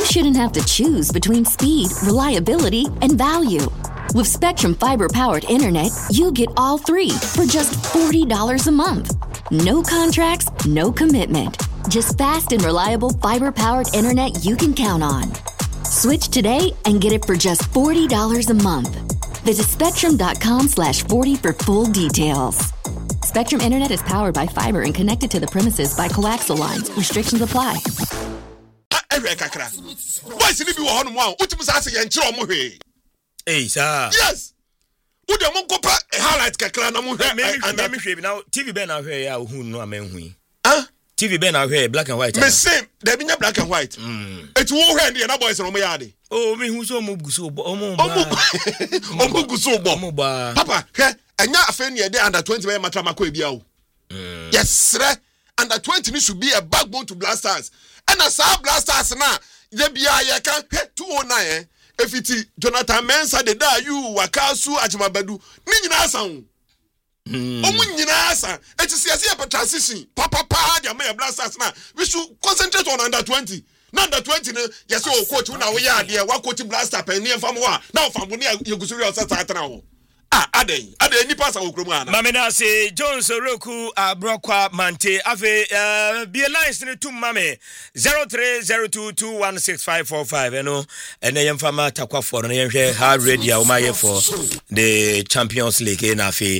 shouldn't have to choose between speed, reliability, and value. With Spectrum Fiber-powered internet, you get all three for just $40 a month. No contracts, no commitment. Just fast and reliable fiber-powered internet you can count on. Switch today and get it for just $40 a month. Visit spectrum.com/40 for full details. Spectrum Internet is powered by fiber and connected to the premises by coaxial lines. Restrictions apply. Hey, sir. Yes. Would you want to highlight kakra na mu hwe now TV ben na hwe ya hu no amenhui. TV ben na hwe black and white. Me same, there be black and white. It wo hwe and na boys no mo yade. Oh, me hu so mo guso omo guso bo. Papa, he enya afen ye dey under 20 be matra makọ ebia o. Yes, under 20 ni should be a backbone to Blasters. And as our Blasters na, ye bia ye kan 209 Efiti Jonathan Mensah de da you wakasu ajimabadu ni nyina asan omu nyina asan etisiase e transition papa de am Blasters na we should concentrate on under 20 na under 20 ne yes o coach na we ya de wa coach Blaster pen ne fam ho a na fam ne yegusuri o sata atana ho aden ni pass okromu ana mamena se Jones Roku abrokwa mante ave be lines ne tum mame 0302216545 eno ene yemfama takwafo no yenhwe hard radio umaye for the Champions League na fe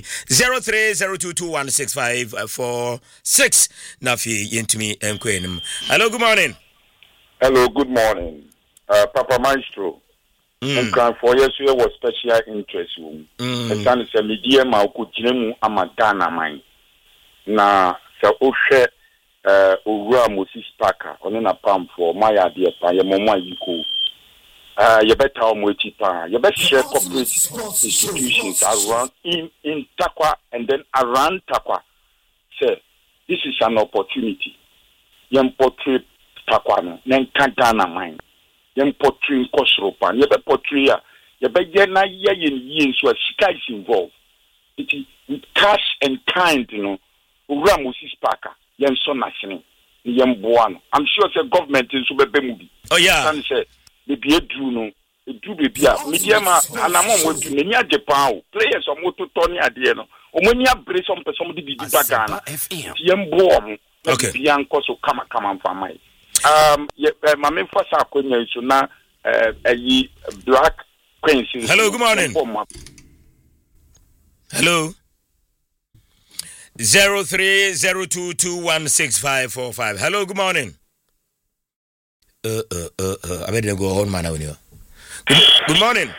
0302216546 na fe yentumi enkwenim. Hello, good morning. Hello, good morning. Papa Maestro. And for years we was special interest room. And then say media ma ko jinemu amagana man. Na se o hwe owura Moses Parker ono na pam for my idea pa ye momo yiko. You better omo echi pa. You better share corporate institutions around in Takwa and then around Takwa. Say this is an opportunity. Yem portray Takwa no nen kantana man. Yen portray Kosropa, ye be portray ya be na ye so sika is involved. It is with cash and kind, you know. Ura Moses Parker, yen so national, yen boano. I'm sure the government is be movie. Oh yeah. Can say the be do no, e do be bia. Media ma anamon we do menya Japan players o moto Tony ade no. O menya brace some person di bagana. Yen boam. Okay. Bia nko so kama mfamai. My main first akwenya isu na Black Queens. Hello, good morning. Hello. 0302216545. Hello, good morning. I better go on man now. Good morning.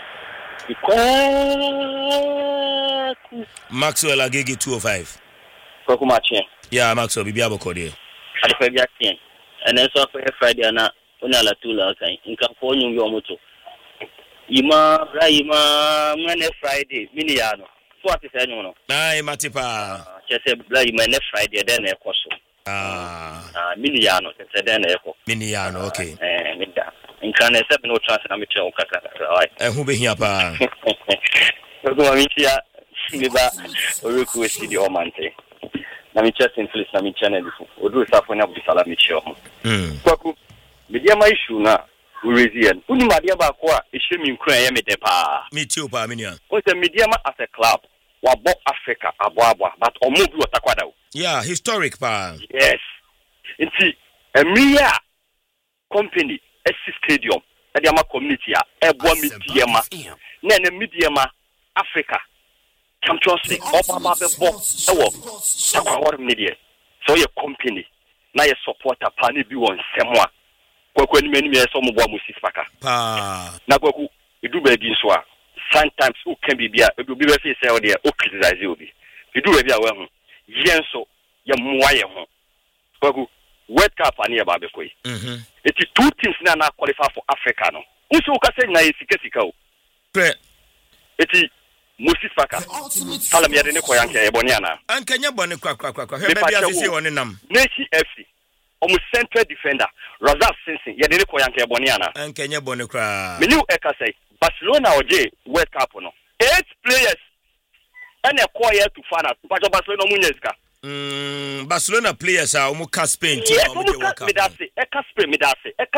Maxwell Agege 205. Yeah, Maxwell Bibiabo Code. And then so for Friday na onala tula kan in kan fo nyum yo moto ima mane Friday mini ya no so ati se nyum no ai matipa chese bla ima ne Friday den e koso mini ya no chese den e ko mini ya no okay mida in kan e se no chance na me che o kaka right hu be hia pa so go mi tia siba o request di o mante na mi chest in place na mi channel fu odu safo na bu sala mi chi o kwaku media ma issue na Louisiana uni madia ba ko a ehye mi nkran ye me de pa me ti o pa me nia o se media ma as a club wa bo Africa abo but o mo bi o takwada o yeah historic pa yes nti emia company SC stadium e de ma community a ebo media ma na media ma Africa Champions League Obama bebo ewo takwa media so your company na your supporter pani bi won semwa kwaku ni meni me so mo bo Moses Parker na kwaku edu ba bi so a sometimes who can be bia edu bi be fi say o de o criticize obi edu ba bi a we ho yen so ye moa ye ho kwaku World Cup ani e ba be koi it is two teams na qualify for Africa no uso ka say na sika o it is Moses Parker Salam ya de ne koyanke e boni ana ankanya boni kwa he be bia sisi woni nam Nation FC almost central defender Razak Simpson ya de ne koyanke e boni ana ankanya boni kwa me new eka say Barcelona oje World Cup no 8 players and a quiet to find out Barcelona munyezika Barcelona players are Spain team World Cup me that say